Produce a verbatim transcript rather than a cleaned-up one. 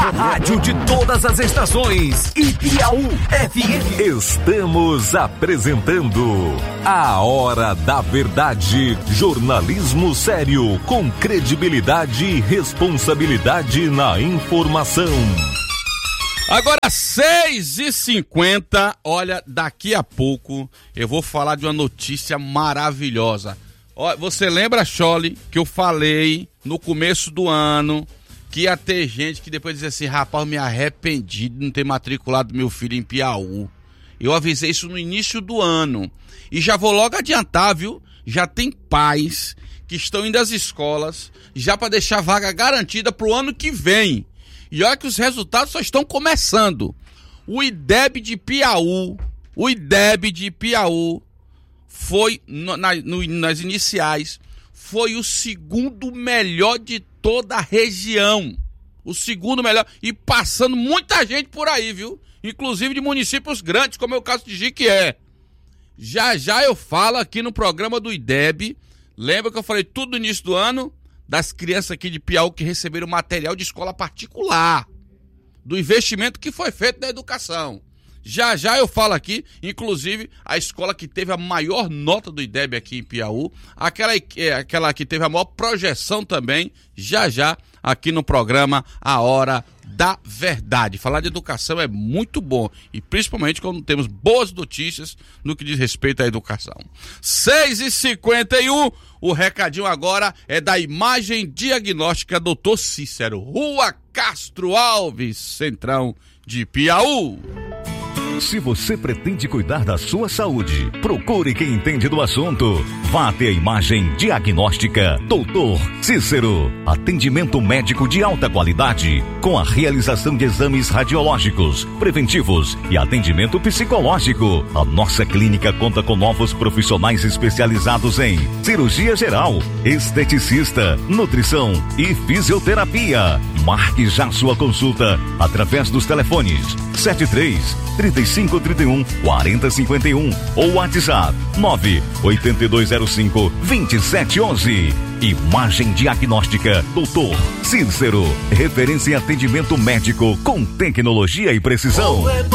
A rádio de todas as estações, Ipiaú F M. Estamos apresentando A Hora da Verdade. Jornalismo sério, com credibilidade e responsabilidade na informação. Agora, seis e cinquenta, olha, daqui a pouco eu vou falar de uma notícia maravilhosa. Você lembra, Chole, que eu falei no começo do ano que ia ter gente que depois dizia assim, rapaz, eu me arrependi de não ter matriculado meu filho em Piauí. Eu avisei isso no início do ano. E já vou logo adiantar, viu? Já tem pais que estão indo às escolas já para deixar vaga garantida pro ano que vem. E olha que os resultados só estão começando. O I D E B de Piauí, o I D E B de Piauí foi, no, na, no, nas iniciais, foi o segundo melhor de toda a região. O segundo melhor. E passando muita gente por aí, viu? Inclusive de municípios grandes, como é o caso de Jiquié. Já já eu falo aqui no programa do I D E B. Lembra que eu falei tudo no início do ano? Das crianças aqui de Piauí que receberam material de escola particular. Do investimento que foi feito na educação. Já já eu falo aqui, inclusive, a escola que teve a maior nota do I D E B aqui em Piauí, aquela, aquela que teve a maior projeção também, já já aqui no programa A Hora da Verdade. Falar de educação é muito bom, e principalmente quando temos boas notícias no que diz respeito à educação. seis e cinquenta e um, o recadinho agora é da Imagem Diagnóstica doutor Cícero, Rua Castro Alves, Centrão de Piauí. Se você pretende cuidar da sua saúde, procure quem entende do assunto. Vá até a Imagem Diagnóstica doutor Cícero. Atendimento médico de alta qualidade, com a realização de exames radiológicos, preventivos e atendimento psicológico. A nossa clínica conta com novos profissionais especializados em cirurgia geral, esteticista, nutrição e fisioterapia. Marque já sua consulta através dos telefones sete três, trinta e cinco, trinta e um, quarenta, cinquenta e um ou WhatsApp nove oito dois zero cinco, dois sete um um. Imagem Diagnóstica doutor Cícero. Referência em atendimento médico com tecnologia e precisão.